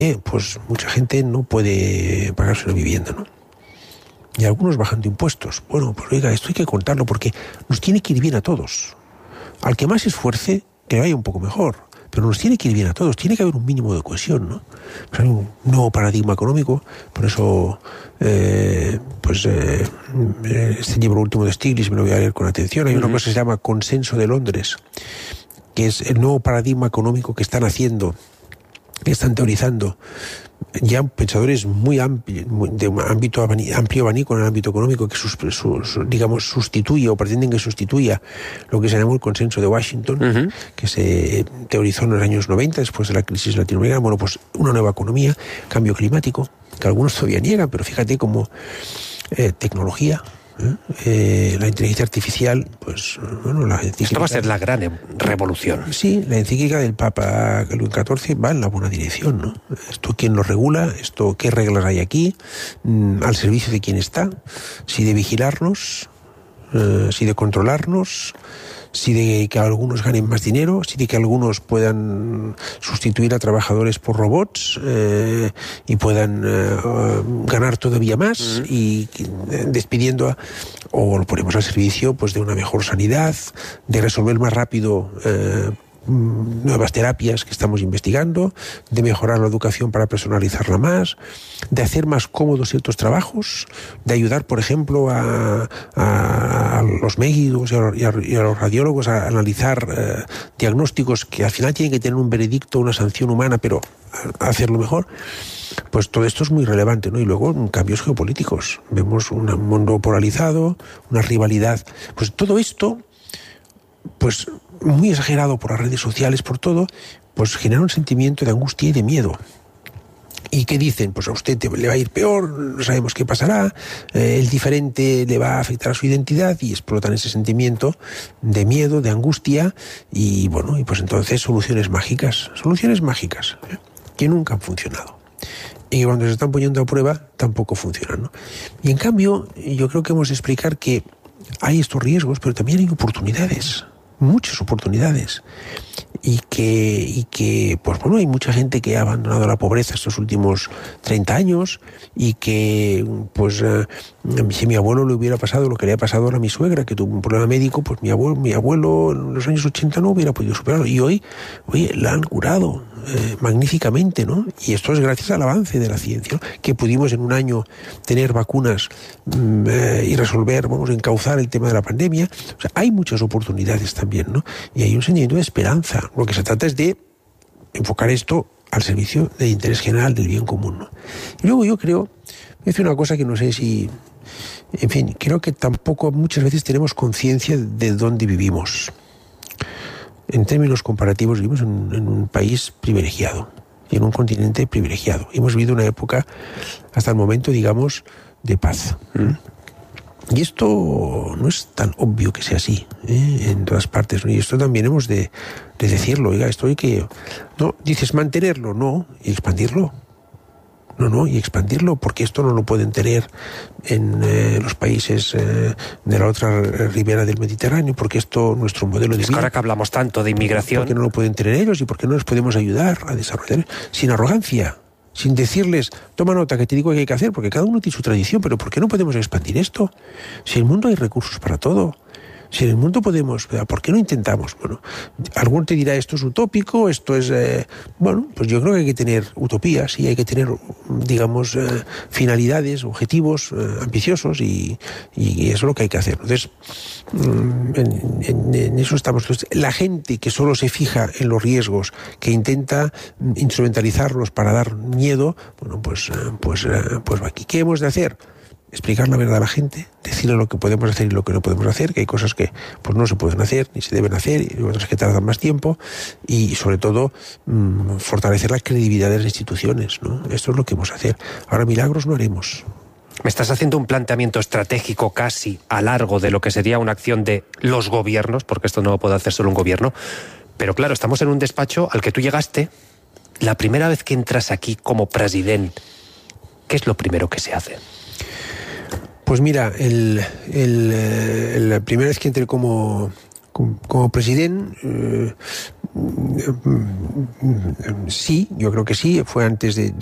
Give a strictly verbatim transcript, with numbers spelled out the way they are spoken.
eh, pues mucha gente no puede pagarse una vivienda, ¿no? Y algunos bajando impuestos. Bueno, pues oiga, esto hay que contarlo porque nos tiene que ir bien a todos. Al que más se esfuerce, que le vaya un poco mejor. Pero nos tiene que ir bien a todos. Tiene que haber un mínimo de cohesión, ¿no? Pues hay un nuevo paradigma económico. Por eso, eh, pues, eh, este libro último de Stiglitz me lo voy a leer con atención. Hay una uh-huh. cosa que se llama Consenso de Londres, que es el nuevo paradigma económico que están haciendo, que están teorizando ya pensadores muy amplios, de un ámbito amplio abanico en el ámbito económico, que sus, sus, digamos sustituye o pretenden que sustituya lo que se llamó el consenso de Washington, uh-huh. que se teorizó en los años noventa, después de la crisis latinoamericana. Bueno, pues una nueva economía, cambio climático, que algunos todavía niegan, pero fíjate como eh, tecnología, ¿eh? Eh, la inteligencia artificial, pues bueno, la encíclica, esto va a ser la gran revolución. Sí, la encíclica del Papa Luis catorce va en la buena dirección, ¿no? Esto quién lo regula, esto qué reglas hay aquí, mm, al servicio de quién está, si de vigilarnos, eh, si de controlarnos, si de que algunos ganen más dinero, si de que algunos puedan sustituir a trabajadores por robots eh, y puedan eh, ganar todavía más mm. y eh, despidiendo a, o lo ponemos al servicio pues de una mejor sanidad, de resolver más rápido eh, nuevas terapias que estamos investigando, de mejorar la educación para personalizarla más, de hacer más cómodos ciertos trabajos, de ayudar, por ejemplo, a, a, a los médicos y a, y, a, y a los radiólogos a analizar eh, diagnósticos que al final tienen que tener un veredicto, una sanción humana, pero a, a hacerlo mejor. Pues todo esto es muy relevante, ¿no? Y luego cambios geopolíticos. Vemos un mundo polarizado, una rivalidad. Pues todo esto, pues muy exagerado por las redes sociales, por todo, pues genera un sentimiento de angustia y de miedo. ¿Y qué dicen? Pues a usted te, le va a ir peor, no sabemos qué pasará, eh, el diferente le va a afectar a su identidad, y explotan ese sentimiento de miedo, de angustia, y bueno, y pues entonces soluciones mágicas, soluciones mágicas, ¿eh? que nunca han funcionado. Y cuando se están poniendo a prueba, tampoco funcionan, ¿no? Y en cambio, yo creo que hemos de explicar que hay estos riesgos, pero también hay oportunidades. Muchas oportunidades y que, y que pues bueno, hay mucha gente que ha abandonado la pobreza estos últimos treinta años y que pues eh, si mi abuelo le hubiera pasado lo que le ha pasado a mi suegra, que tuvo un problema médico, pues mi abuelo, mi abuelo en los años ochenta no hubiera podido superarlo, y hoy, oye, la han curado eh, magníficamente, ¿no? Y esto es gracias al avance de la ciencia, ¿no? Que pudimos en un año tener vacunas mm, eh, y resolver, vamos, encauzar el tema de la pandemia. O sea, hay muchas oportunidades también, ¿no? Y hay un sentimiento de esperanza. Lo que se trata es de enfocar esto al servicio del interés general, del bien común, ¿no? Y luego yo creo, voy a decir una cosa que no sé si, en fin, creo que tampoco muchas veces tenemos conciencia de dónde vivimos. En términos comparativos, vivimos en, en un país privilegiado y en un continente privilegiado. Hemos vivido una época, hasta el momento, digamos, de paz. ¿Mm? Y esto no es tan obvio que sea así, ¿eh? En todas partes, ¿no? Y esto también hemos de, de decirlo. Oiga, esto hay que... No, dices mantenerlo, no, y expandirlo. No, no, y expandirlo, porque esto no lo pueden tener en eh, los países eh, de la otra ribera del Mediterráneo, porque esto, nuestro modelo de es vida... Ahora que hablamos tanto de inmigración... Porque no lo pueden tener ellos y porque no les podemos ayudar a desarrollar sin arrogancia, sin decirles, toma nota que te digo que hay que hacer, porque cada uno tiene su tradición, pero ¿por qué no podemos expandir esto? Si en el mundo hay recursos para todo... Si en el mundo podemos, ¿por qué no intentamos? Bueno, alguno te dirá, esto es utópico, esto es... Eh, bueno, pues yo creo que hay que tener utopías y hay que tener, digamos, eh, finalidades, objetivos eh, ambiciosos y, y eso es lo que hay que hacer. Entonces, en, en, en eso estamos. Entonces, la gente que solo se fija en los riesgos, que intenta instrumentalizarlos para dar miedo, bueno, pues, pues, pues aquí, ¿qué hemos de hacer? Explicar la verdad a la gente, decirle lo que podemos hacer y lo que no podemos hacer, que hay cosas que pues no se pueden hacer ni se deben hacer y otras que tardan más tiempo, y sobre todo mmm, fortalecer la credibilidad de las instituciones, ¿no? Esto es lo que hemos de hacer. Ahora, milagros no haremos. Me estás haciendo un planteamiento estratégico casi a largo de lo que sería una acción de los gobiernos, porque esto no lo puede hacer solo un gobierno, pero claro, estamos en un despacho al que tú llegaste la primera vez que entras aquí como presidente. ¿Qué es lo primero que se hace? Pues mira, el, el, la primera vez que entré como, como, como presidente, eh, Sí, yo creo que sí, fue antes de,